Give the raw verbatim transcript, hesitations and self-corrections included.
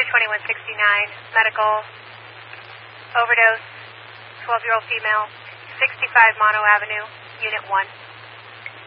twenty-one sixty-nine, medical, overdose, twelve-year-old female, sixty-five Mono Avenue, Unit one.